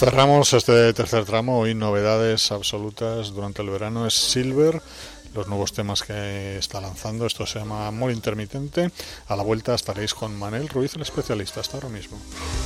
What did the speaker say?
Cerramos este tercer tramo, hoy novedades absolutas durante el verano, es Silver, los nuevos temas que está lanzando, esto se llama Amor Intermitente. A la vuelta estaréis con Manel Ruiz, el especialista, hasta ahora mismo.